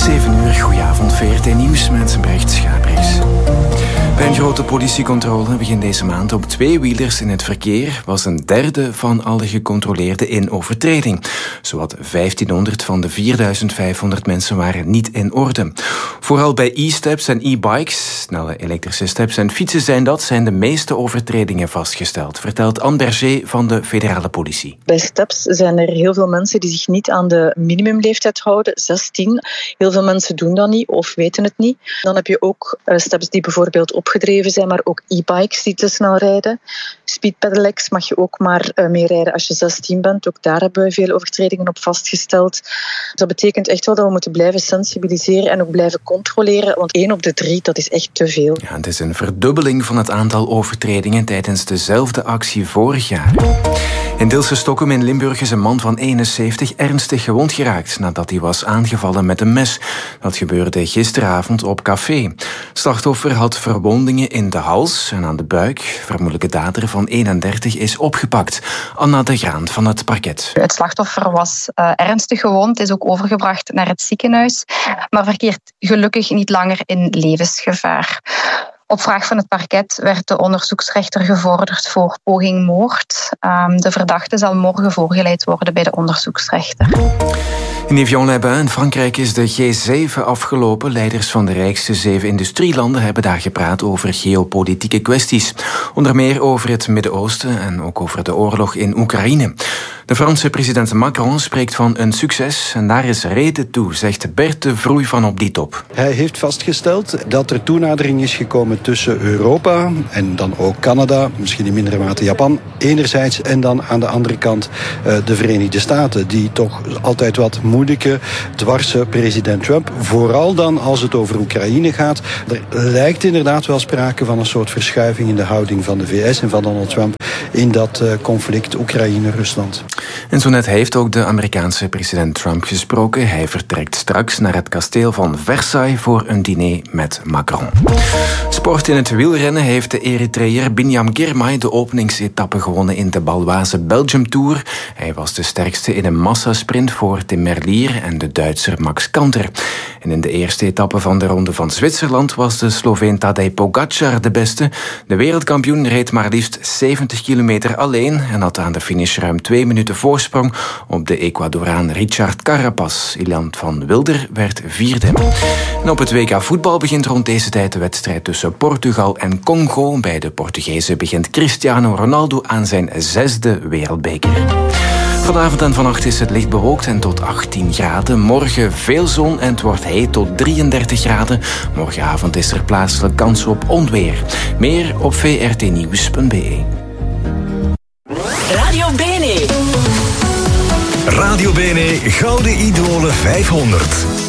7 uur, goedenavond, VRT Nieuws met Brecht Schaaprijs. Bij een grote politiecontrole begin deze maand op tweewielers in het verkeer was een derde van alle gecontroleerden in overtreding. Zowat 1500 van de 4500 mensen waren niet in orde. Vooral bij e-steps en e-bikes, snelle elektrische steps en fietsen zijn de meeste overtredingen vastgesteld, vertelt Anne Berger van de federale politie. Bij steps zijn er heel veel mensen die zich niet aan de minimumleeftijd houden, 16. Heel veel mensen doen dat niet of weten het niet. Dan heb je ook steps die bijvoorbeeld opgedreven zijn, maar ook e-bikes die te snel rijden. Speedpedelecs mag je ook maar mee rijden als je 16 bent. Ook daar hebben we veel overtredingen op vastgesteld. Dat betekent echt wel dat we moeten blijven sensibiliseren en ook blijven controleren, want 1 op de 3, dat is echt te veel. Ja, het is een verdubbeling van het aantal overtredingen tijdens dezelfde actie vorig jaar. In Dilse-Stokkum in Limburg is een man van 71 ernstig gewond geraakt nadat hij was aangevallen met een mes. Dat gebeurde gisteravond op café. Het slachtoffer had verwondingen in de hals en aan de buik. Vermoedelijke dader van 31 is opgepakt. Anna de Graan van het parket. Het slachtoffer was ernstig gewond, is ook overgebracht naar het ziekenhuis, maar verkeert gelukkig niet langer in levensgevaar. Op vraag van het parket werd de onderzoeksrechter gevorderd voor poging moord. De verdachte zal morgen voorgeleid worden bij de onderzoeksrechter. In Evian-les-Bains in Frankrijk is de G7 afgelopen. Leiders van de rijkste 7 industrielanden hebben daar gepraat over geopolitieke kwesties. Onder meer over het Midden-Oosten en ook over de oorlog in Oekraïne. De Franse president Macron spreekt van een succes en daar is reden toe, zegt Bert de Vroei van op die top. Hij heeft vastgesteld dat er toenadering is gekomen tussen Europa en dan ook Canada, misschien in mindere mate Japan, enerzijds, en dan aan de andere kant de Verenigde Staten, die toch altijd wat moeilijke dwarsen president Trump, vooral dan als het over Oekraïne gaat. Er lijkt inderdaad wel sprake van een soort verschuiving in de houding van de VS en van Donald Trump in dat conflict Oekraïne-Rusland. En zo net heeft ook de Amerikaanse president Trump gesproken. Hij vertrekt straks naar het kasteel van Versailles voor een diner met Macron. Sport in het wielrennen heeft de Eritreër Binyam Girmay de openingsetappe gewonnen in de Baloise Belgium Tour. Hij was de sterkste in een massasprint voor Tim Merlier en de Duitser Max Kanter. En in de eerste etappe van de Ronde van Zwitserland was de Sloveen Tadej Pogačar de beste. De wereldkampioen reed maar liefst 70 kilometer alleen en had aan de finish ruim 2 minuten voorsprong op de Ecuadoraan Richard Carapaz. Ilan van Wilder werd 4e. En op het WK voetbal begint rond deze tijd de wedstrijd tussen Portugal en Congo. Bij de Portugezen begint Cristiano Ronaldo aan zijn 6e wereldbeker. Vanavond en vannacht is het licht bewolkt en tot 18 graden. Morgen veel zon en het wordt heet tot 33 graden. Morgenavond is er plaatselijk kans op onweer. Meer op vrtnieuws.be. Radio Bene. Radio Bene Gouden Idolen 500.